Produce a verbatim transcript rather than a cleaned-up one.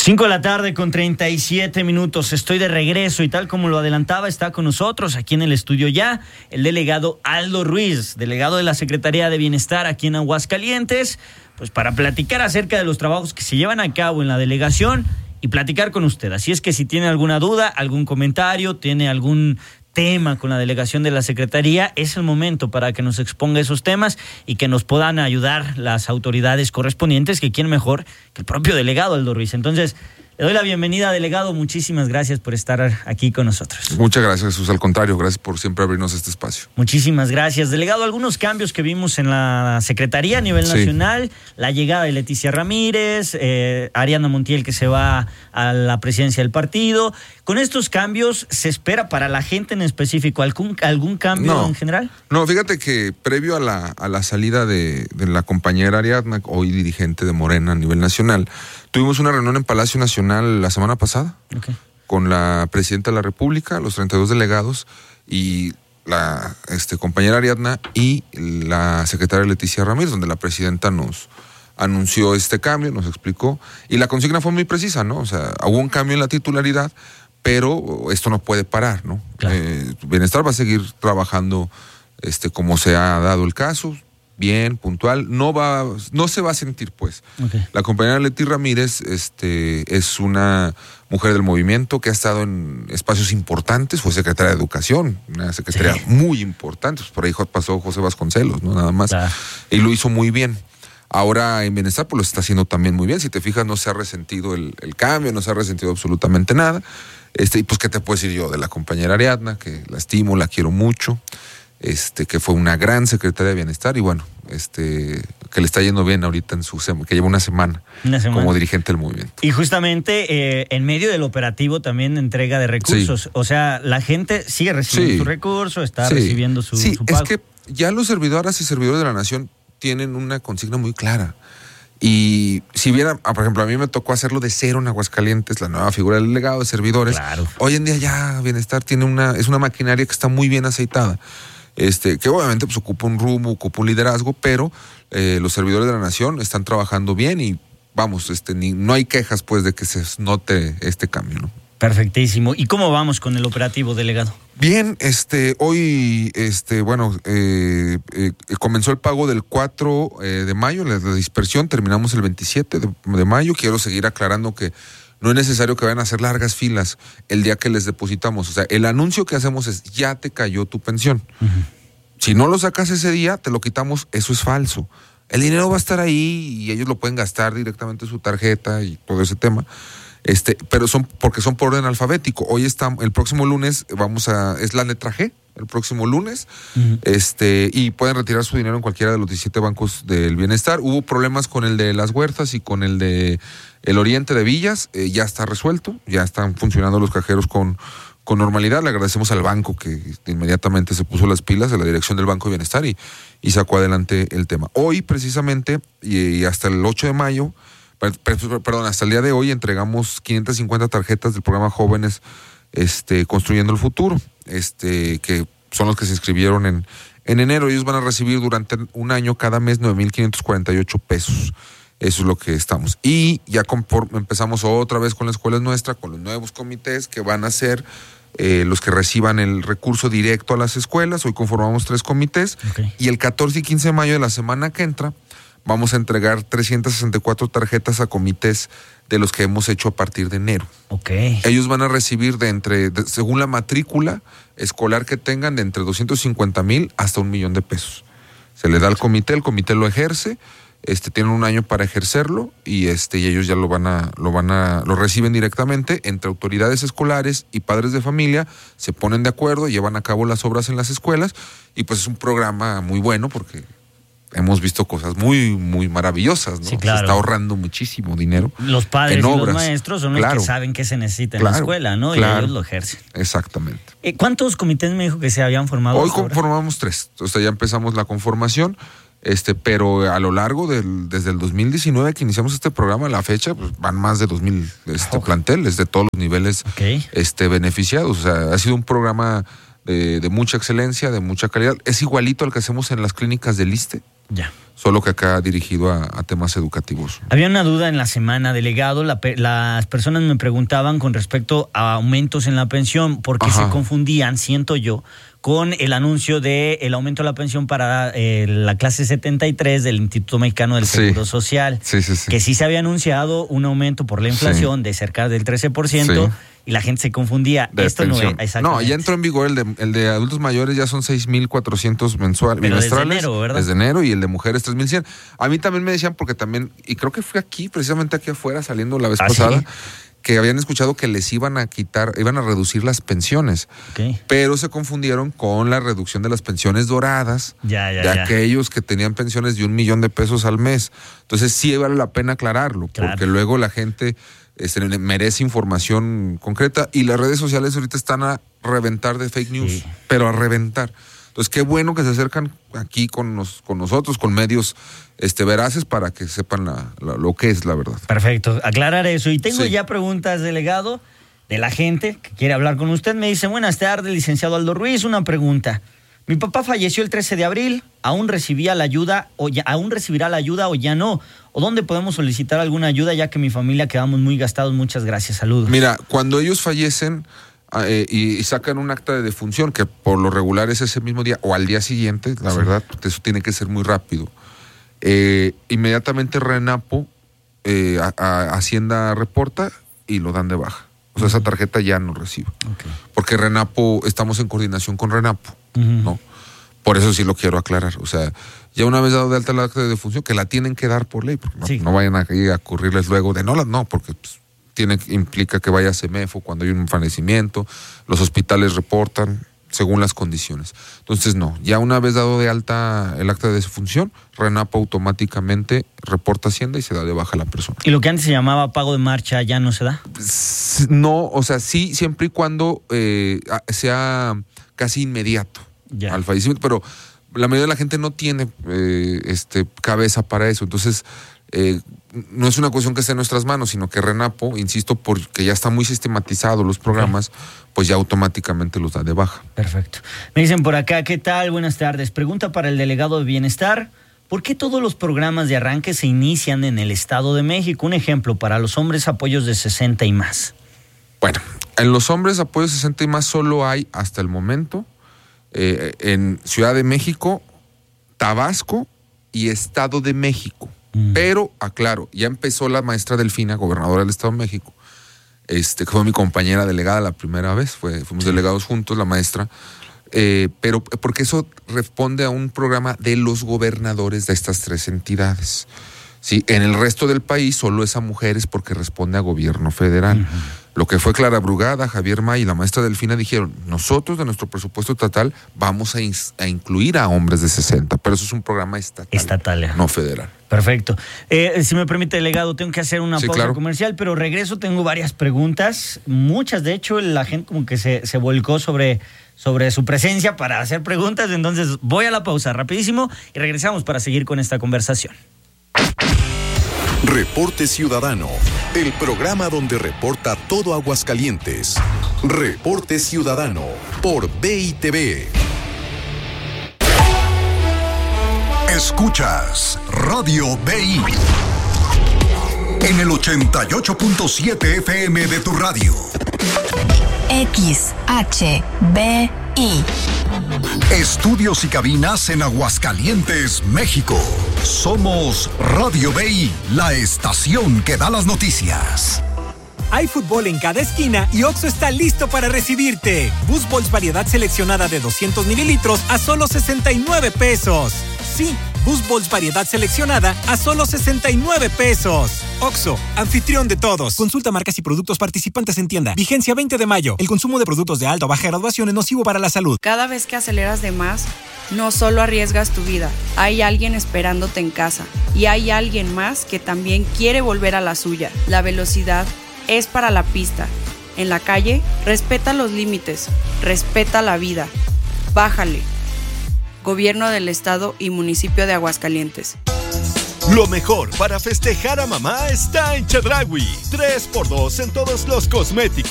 Cinco de la tarde con treinta y siete minutos. Estoy de regreso y tal como lo adelantaba, está con nosotros aquí en el estudio ya el delegado Aldo Ruiz, delegado de la Secretaría de Bienestar aquí en Aguascalientes, pues para platicar acerca de los trabajos que se llevan a cabo en la delegación y platicar con usted. Así es que si tiene alguna duda, algún comentario, tiene algún tema con la delegación de la Secretaría, es el momento para que nos exponga esos temas y que nos puedan ayudar las autoridades correspondientes, que quién mejor que el propio delegado Aldo Ruiz. Entonces, le doy la bienvenida, delegado. Muchísimas gracias por estar aquí con nosotros. Muchas gracias, Jesús. Al contrario, gracias por siempre abrirnos este espacio. Muchísimas gracias. Delegado, algunos cambios que vimos en la Secretaría a nivel nacional, sí. La llegada de Leticia Ramírez, eh, Ariadna Montiel, que se va a la presidencia del partido. ¿Con estos cambios se espera para la gente en específico algún, algún cambio no, en general? No, fíjate que previo a la, a la salida de, de la compañera Ariadna, hoy dirigente de Morena a nivel nacional, tuvimos una reunión en Palacio Nacional la semana pasada, okay, con la presidenta de la República, los treinta y dos delegados y la este, compañera Ariadna y la secretaria Leticia Ramírez, donde la presidenta nos anunció este cambio, nos explicó, y la consigna fue muy precisa, ¿no? O sea, hubo un cambio en la titularidad, pero esto no puede parar, ¿no? Claro. Eh, Bienestar va a seguir trabajando este, como se ha dado el caso, bien, puntual, no va, no se va a sentir, pues. Okay. La compañera Leti Ramírez este, es una mujer del movimiento que ha estado en espacios importantes, fue secretaria de Educación, una secretaria sí. muy importante, pues por ahí pasó José Vasconcelos, ¿no? Nada más, claro. Y lo hizo muy bien. Ahora en Bienestar pues lo está haciendo también muy bien, si te fijas no se ha resentido el, el cambio, no se ha resentido absolutamente nada. Este, y pues qué te puedo decir yo de la compañera Ariadna, que la estimo, la quiero mucho, este, que fue una gran secretaria de Bienestar y bueno, este, que le está yendo bien ahorita en su que lleva una semana, una semana como dirigente del movimiento. Y justamente eh, en medio del operativo también entrega de recursos, sí. O sea, la gente sigue recibiendo sí. su recurso, está sí. recibiendo su, sí, su pago. Es que ya los servidoras y servidores de la nación tienen una consigna muy clara. Y si bien, por ejemplo, a mí me tocó hacerlo de cero en Aguascalientes, la nueva figura del delegado de servidores, claro. Hoy en día ya Bienestar tiene una, es una maquinaria que está muy bien aceitada, este, que obviamente pues ocupa un rumbo, ocupa un liderazgo, pero eh, los servidores de la nación están trabajando bien y vamos, este, ni, no hay quejas pues de que se note este cambio, ¿no? Perfectísimo. ¿Y cómo vamos con el operativo, delegado? Bien, este, hoy, este, bueno, eh, eh, comenzó el pago del cuatro eh, de mayo, la, la dispersión, terminamos el veintisiete de, de mayo. Quiero seguir aclarando que no es necesario que vayan a hacer largas filas el día que les depositamos. O sea, el anuncio que hacemos es, ya te cayó tu pensión. Uh-huh. Si no lo sacas ese día, te lo quitamos, eso es falso. El dinero va a estar ahí y ellos lo pueden gastar directamente en su tarjeta y todo ese tema. Este, pero son porque son por orden alfabético. Hoy está, el próximo lunes vamos a, es la letra G, el próximo lunes, uh-huh. este, y pueden retirar su dinero en cualquiera de los diecisiete bancos del Bienestar. Hubo problemas con el de Las Huertas y con el de el Oriente de Villas, eh, ya está resuelto, ya están funcionando los cajeros con, con normalidad. Le agradecemos al banco que inmediatamente se puso las pilas, a la dirección del Banco de Bienestar y, y sacó adelante el tema. Hoy precisamente, y, y hasta el ocho de mayo, Perdón, hasta el día de hoy entregamos quinientas cincuenta tarjetas del programa Jóvenes este, Construyendo el Futuro, este, que son los que se inscribieron en, en enero. Ellos van a recibir durante un año cada mes nueve mil quinientos cuarenta y ocho pesos. Eso es lo que estamos. Y ya conforme empezamos otra vez con la escuela nuestra, con los nuevos comités que van a ser eh, los que reciban el recurso directo a las escuelas. Hoy conformamos tres comités. Okay. Y el catorce y quince de mayo de la semana que entra vamos a entregar trescientas sesenta y cuatro tarjetas a comités de los que hemos hecho a partir de enero. Okay. Ellos van a recibir de entre, de, según la matrícula escolar que tengan, de entre doscientos cincuenta mil hasta un millón de pesos. Se le da al comité, el comité lo ejerce, este, tienen un año para ejercerlo y este, y ellos ya lo van a, lo van a, lo reciben directamente entre autoridades escolares y padres de familia, se ponen de acuerdo, llevan a cabo las obras en las escuelas y pues es un programa muy bueno porque hemos visto cosas muy, muy maravillosas, ¿no? Sí, claro. Se está ahorrando muchísimo dinero. Los padres en y obras. Los maestros son claro. los que saben qué se necesita claro. en la escuela, ¿no? Claro. Y ellos lo ejercen. Exactamente. Eh, ¿Cuántos comités me dijo que se habían formado? Hoy conformamos tres. O sea, ya empezamos la conformación, este, pero a lo largo del, desde el dos mil diecinueve que iniciamos este programa, a la fecha, pues van más de dos mil este, okay. planteles de todos los niveles okay. este, beneficiados. O sea, ha sido un programa de, de mucha excelencia, de mucha calidad. Es igualito al que hacemos en las clínicas del ISSSTE. Ya. solo que acá dirigido a, a temas educativos. Había una duda en la semana, delegado. La, las personas me preguntaban con respecto a aumentos en la pensión, porque Ajá. se confundían, siento yo, con el anuncio de el aumento de la pensión para eh, la clase setenta y tres del Instituto Mexicano del Seguro sí. Social. Sí, sí, sí. Que sí se había anunciado un aumento por la inflación sí. de cerca del trece por ciento. Sí. Y la gente se confundía. De Esto pensión. no es exactamente. No, ya entró en vigor el de, el de adultos mayores, ya son seis mil cuatrocientos mensuales, bimestrales. Desde enero, ¿verdad? Desde enero, y el de mujeres tres mil cien. A mí también me decían, porque también, y creo que fue aquí, precisamente aquí afuera, saliendo la vez ¿Ah, pasada, sí? que habían escuchado que les iban a quitar, iban a reducir las pensiones. Okay. Pero se confundieron con la reducción de las pensiones doradas, ya, ya, de ya. aquellos que tenían pensiones de un millón de pesos al mes. Entonces sí vale la pena aclararlo, claro. porque luego la gente este, merece información concreta, y las redes sociales ahorita están a reventar de fake news, sí. pero a reventar. Entonces qué bueno que se acercan aquí con, nos, con nosotros, con medios este, veraces, para que sepan la, la, lo que es la verdad. Perfecto, aclarar eso. Y tengo sí. ya preguntas, delegado, de la gente que quiere hablar con usted. Me dice: buenas tardes, licenciado Aldo Ruiz, una pregunta. Mi papá falleció el trece de abril, ¿aún recibía la ayuda o ya, aún recibirá la ayuda o ya no? ¿O dónde podemos solicitar alguna ayuda, ya que mi familia quedamos muy gastados? Muchas gracias, saludos. Mira, cuando ellos fallecen eh, y, y sacan un acta de defunción, que por lo regular es ese mismo día o al día siguiente, la sí. verdad, eso tiene que ser muy rápido. Eh, inmediatamente Renapo, eh, a, a Hacienda reporta y lo dan de baja. O sea, esa tarjeta ya no recibe. Okay. Porque Renapo, estamos en coordinación con Renapo, uh-huh. ¿no? Por eso sí lo quiero aclarar. O sea, ya una vez dado de alta la acta de defunción, que la tienen que dar por ley, porque no, sí. no vayan a, a ocurrirles luego de no, la, no, porque pues, tiene, implica que vaya a CEMEFO cuando hay un fallecimiento, los hospitales reportan según las condiciones. Entonces, no, ya una vez dado de alta el acta de defunción, Renapo automáticamente reporta Hacienda y se da de baja a la persona. ¿Y lo que antes se llamaba pago de marcha ya no se da? No, o sea, sí, siempre y cuando eh, sea casi inmediato ya. al fallecimiento, pero la mayoría de la gente no tiene eh, este, cabeza para eso. Entonces, eh, no es una cuestión que esté en nuestras manos, sino que Renapo, insisto, porque ya está muy sistematizado los programas, okay. pues ya automáticamente los da de baja. Perfecto. Me dicen por acá, ¿qué tal? Buenas tardes. Pregunta para el delegado de Bienestar: ¿por qué todos los programas de arranque se inician en el Estado de México? Un ejemplo, para los hombres, apoyos de sesenta y más. Bueno, en los hombres, apoyos de sesenta y más solo hay, hasta el momento, eh, en Ciudad de México, Tabasco y Estado de México. Mm. Pero, aclaro, ya empezó la maestra Delfina, gobernadora del Estado de México, este, que fue mi compañera delegada la primera vez, fue, fuimos sí. delegados juntos, la maestra, eh, pero porque eso responde a un programa de los gobernadores de estas tres entidades. Sí, en el resto del país solo es a mujeres, porque responde a gobierno federal. Uh-huh. Lo que fue Clara Brugada, Javier May y la maestra Delfina dijeron: nosotros de nuestro presupuesto estatal vamos a, in- a incluir a hombres de sesenta, pero eso es un programa estatal, estatal no federal. Perfecto. Eh, si me permite, delegado, tengo que hacer una sí, pausa claro. comercial, pero regreso, tengo varias preguntas, muchas, de hecho, la gente como que se, se volcó sobre, sobre su presencia para hacer preguntas, entonces voy a la pausa rapidísimo y regresamos para seguir con esta conversación. Reporte Ciudadano, el programa donde reporta todo Aguascalientes. Reporte Ciudadano por B I T V. Escuchas Radio B I en el ochenta y ocho punto siete F M de tu radio. X H B I. Estudios y cabinas en Aguascalientes, México. Somos Radio B I, la estación que da las noticias. Hay fútbol en cada esquina y Oxxo está listo para recibirte. Boost Balls variedad seleccionada de doscientos mililitros a solo sesenta y nueve pesos. Sí, Boost Balls variedad seleccionada a solo sesenta y nueve pesos. Oxxo, anfitrión de todos. Consulta marcas y productos participantes en tienda. Vigencia veinte de mayo. El consumo de productos de alta o baja graduación es nocivo para la salud. Cada vez que aceleras de más, no solo arriesgas tu vida. Hay alguien esperándote en casa. Y hay alguien más que también quiere volver a la suya. La velocidad es para la pista. En la calle, respeta los límites. Respeta la vida. Bájale. Gobierno del Estado y Municipio de Aguascalientes. Lo mejor para festejar a mamá está en Chedraui. tres por dos en todos los cosméticos.